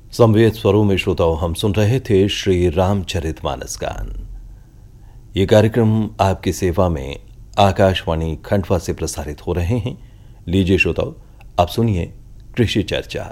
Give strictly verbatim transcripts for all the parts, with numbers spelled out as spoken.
संवेद स्वरों में श्रोताओं हम सुन रहे थे श्री रामचरितमानस गान। ये कार्यक्रम आपकी सेवा में आकाशवाणी खंडवा से प्रसारित हो रहे हैं। लीजिए श्रोताओं, आप सुनिए कृषि चर्चा।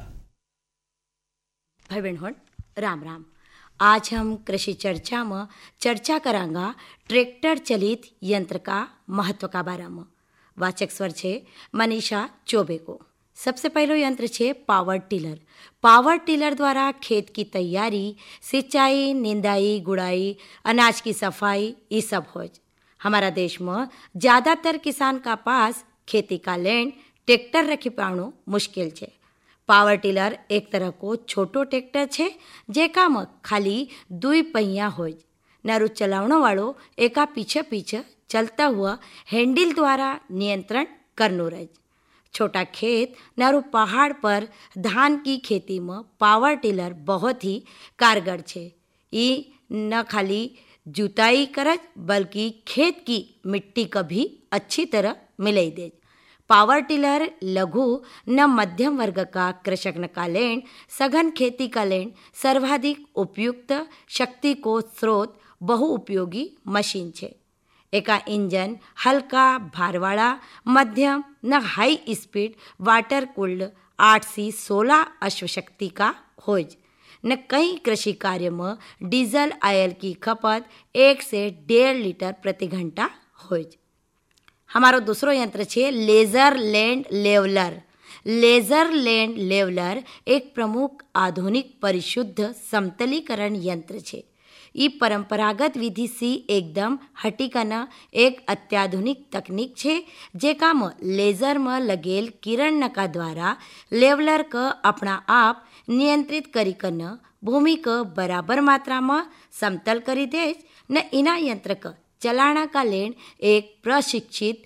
भाई बहन राम राम। आज हम कृषि चर्चा में चर्चा करांगा ट्रैक्टर चलित यंत्र का महत्व का बारे में। वाचक स्वर छे मनीषा चौबे को। सबसे पहलो यंत्र छे पावर टिलर। पावर टिलर द्वारा खेत की तैयारी, सिंचाई, निंदाई, गुड़ाई, अनाज की सफाई ये सब हो। हमारा देश में ज़्यादातर किसान का पास खेती का लैंड ट्रैक्टर रखी पाणो मुश्किल है। पावर टिलर एक तरह को छोटो ट्रैक्टर है जेका में खाली दुई पहिया हो। नारू चलावणो वालों एका पीछे पीछे चलता हुआ हैंडल द्वारा नियंत्रण करनो रहे। छोटा खेत नारू पहाड़ पर धान की खेती में पावर टिलर बहुत ही कारगर छे। ये न खाली जुताई करज बल्कि खेत की मिट्टी का भी अच्छी तरह मिलाई दे। पावर टिलर लघु न मध्यम वर्ग का कृषक का लैंड सघन खेती का लैंड सर्वाधिक उपयुक्त शक्ति को स्रोत बहुउपयोगी मशीन छे। एका इंजन हल्का भारवाड़ा मध्यम न हाई स्पीड वाटर कूल्ड आठ से सोलह अश्वशक्ति का हो। न कई कृषि कार्य में डीजल ऑयल की खपत एक से डेढ़ लीटर प्रति घंटा हो। हमारो दूसरो यंत्र छे laser land leveller. Laser land leveller एक प्रमुख आधुनिक परिशुद्ध समतलीकरण यंत्र छे। ये परंपरागत विधि से एकदम हटीकना एक अत्याधुनिक तकनीक छे जेका में लेजर में लगेल किरण नका द्वारा लेवलर का अपना आप नियंत्रित करी कर भूमि को बराबर मात्रा में समतल करी दे न इना यंत्र का चलाना का लेन एक प्रशिक्षित